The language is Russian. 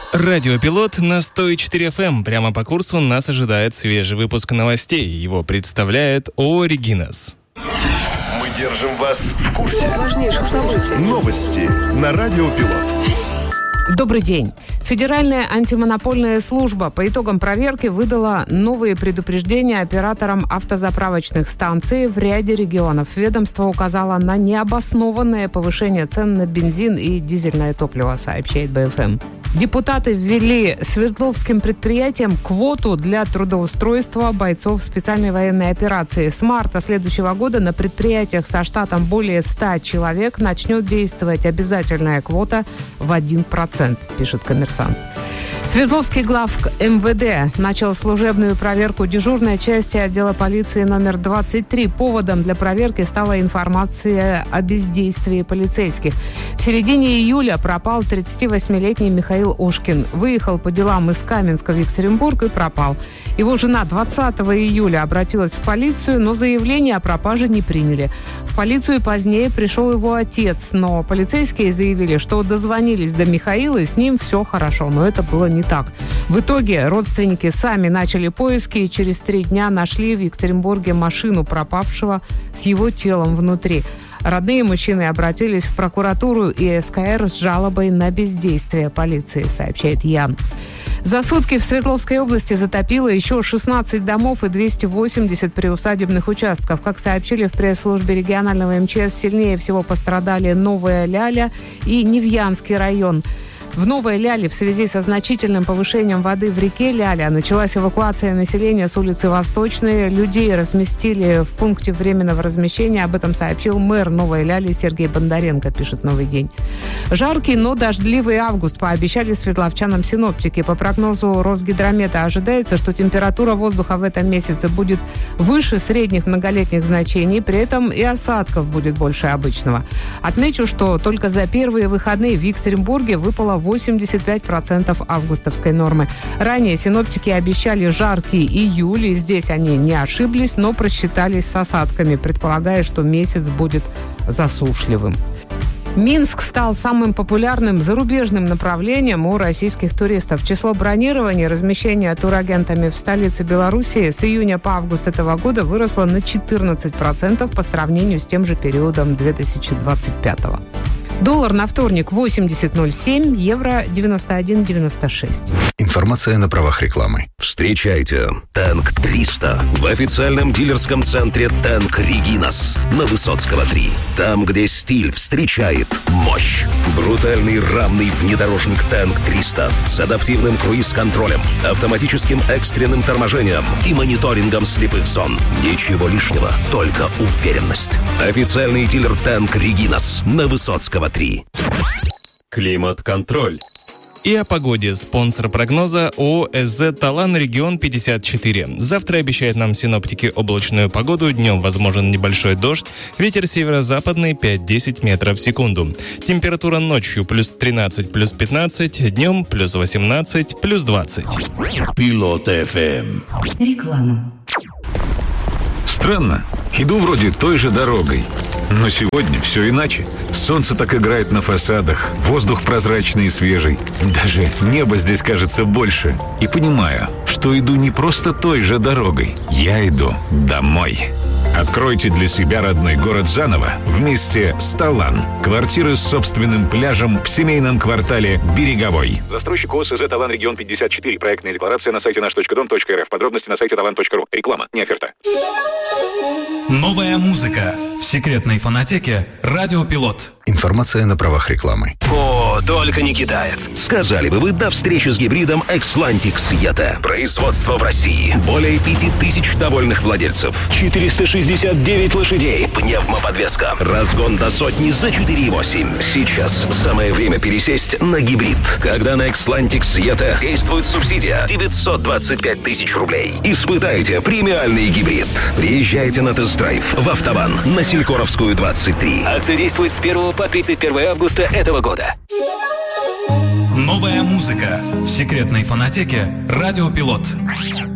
Радиопилот на 104 FM. Прямо по курсу нас ожидает свежий выпуск новостей. Его представляет ООО «Регинас». Мы держим вас в курсе важнейших событий. Новости на Радиопилот. Добрый день. Федеральная антимонопольная служба по итогам проверки выдала новые предупреждения операторам автозаправочных станций в ряде регионов. Ведомство указало на необоснованное повышение цен на бензин и дизельное топливо, сообщает БФМ. Депутаты ввели Свердловским предприятиям квоту для трудоустройства бойцов специальной военной операции. С марта следующего года на предприятиях со штатом более 100 человек начнет действовать обязательная квота в 1%, пишет «Коммерсант». Свердловский главк МВД начал служебную проверку дежурной части отдела полиции номер 23. Поводом для проверки стала информация о бездействии полицейских. В середине июля пропал 38-летний Михаил Ушкин. Выехал по делам из Каменска в Екатеринбург и пропал. Его жена 20 июля обратилась в полицию, но заявление о пропаже не приняли. В полицию позднее пришел его отец, но полицейские заявили, что дозвонились до Михаила, и с ним все хорошо, но это было не так. В итоге родственники сами начали поиски и через 3 дня нашли в Екатеринбурге машину пропавшего с его телом внутри. Родные мужчины обратились в прокуратуру и СКР с жалобой на бездействие полиции, сообщает Ян. За сутки в Свердловской области затопило еще 16 домов и 280 приусадебных участков. Как сообщили в пресс-службе регионального МЧС, сильнее всего пострадали Новая Ляля и Невьянский район. В Новой Ляле в связи со значительным повышением воды в реке Ляля началась эвакуация населения с улицы Восточной. Людей разместили в пункте временного размещения. Об этом сообщил мэр Новой Ляли Сергей Бондаренко, пишет «Новый день». Жаркий, но дождливый август пообещали свердловчанам синоптики. По прогнозу Росгидромета ожидается, что температура воздуха в этом месяце будет выше средних многолетних значений. При этом и осадков будет больше обычного. Отмечу, что только за первые выходные в Екатеринбурге выпало 85% августовской нормы. Ранее синоптики обещали жаркий июль, и здесь они не ошиблись, но просчитались с осадками, предполагая, что месяц будет засушливым. Минск стал самым популярным зарубежным направлением у российских туристов. Число бронирований и размещения турагентами в столице Белоруссии с июня по август этого года выросло на 14% по сравнению с тем же периодом 2025 года. Доллар на вторник 80.07, евро 91.96. Информация на правах рекламы. Встречайте Танк 300 в официальном дилерском центре Танк Регинас на Высоцкого 3. Там, где стиль встречает мощь. Брутальный рамный внедорожник Танк 300 с адаптивным круиз-контролем, автоматическим экстренным торможением и мониторингом слепых зон. Ничего лишнего, только уверенность. Официальный дилер Танк Регинас на Высоцкого 3. Климат-контроль. И о погоде. Спонсор прогноза ООО «СЗ Талан Регион 54». Завтра обещают нам синоптики облачную погоду. Днем возможен небольшой дождь. Ветер северо-западный 5-10 метров в секунду. Температура ночью плюс 13, плюс 15. Днем плюс 18, плюс 20. Пилот FM. Реклама. Странно. Иду вроде той же дорогой. Но сегодня все иначе. Солнце так играет на фасадах, воздух прозрачный и свежий. Даже небо здесь кажется больше. И понимаю, что иду не просто той же дорогой. Я иду домой. Откройте для себя родной город заново вместе с Талан. Квартиры с собственным пляжем в семейном квартале Береговой. Застройщик ООО «СЗ Талан Регион 54». Проектная декларация на сайте наш.дом.рф. Подробности на сайте talan.ru. Реклама, не оферта. Новая музыка в секретной фонотеке «Радиопилот». Информация на правах рекламы. О, только не китаец. Сказали бы вы до встречи с гибридом Xlantic ET. Производство в России. Более 5000 довольных владельцев. 469 лошадей. Пневмоподвеска. Разгон до сотни за 4,8. Сейчас самое время пересесть на гибрид. Когда на Xlantic ET действует субсидия 925 тысяч рублей. Испытайте премиальный гибрид. Приезжайте на тест-драйв в Автобан на Селькоровскую 23. Акция действует с 1 по 31 августа этого года. Новая музыка в секретной фонотеке «Радиопилот».